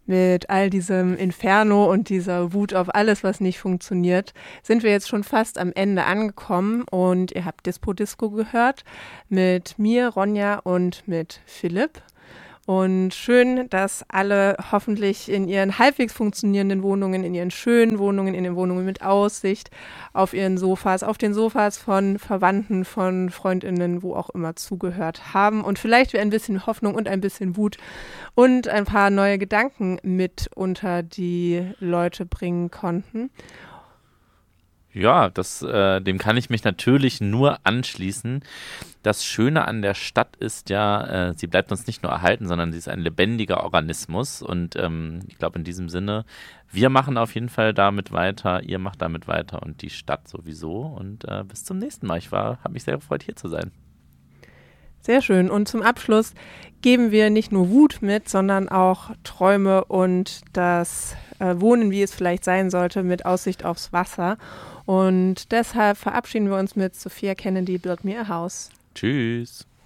mit all diesem Inferno und dieser Wut auf alles, was nicht funktioniert, sind wir jetzt schon fast am Ende angekommen und ihr habt Dispo Disco gehört mit mir, Ronja und mit Philipp. Und schön, dass alle hoffentlich in ihren halbwegs funktionierenden Wohnungen, in ihren schönen Wohnungen, in den Wohnungen mit Aussicht, auf ihren Sofas, auf den Sofas von Verwandten, von FreundInnen, wo auch immer zugehört haben und vielleicht wir ein bisschen Hoffnung und ein bisschen Wut und ein paar neue Gedanken mit unter die Leute bringen konnten. Ja, dem kann ich mich natürlich nur anschließen. Das Schöne an der Stadt ist ja, sie bleibt uns nicht nur erhalten, sondern sie ist ein lebendiger Organismus. Und ich glaube in diesem Sinne, wir machen auf jeden Fall damit weiter, ihr macht damit weiter und die Stadt sowieso. Und bis zum nächsten Mal. Habe mich sehr gefreut, hier zu sein. Sehr schön. Und zum Abschluss geben wir nicht nur Wut mit, sondern auch Träume und das Wohnen, wie es vielleicht sein sollte, mit Aussicht aufs Wasser. Und deshalb verabschieden wir uns mit Sophia Kennedy, Build Me a House. Tschüss.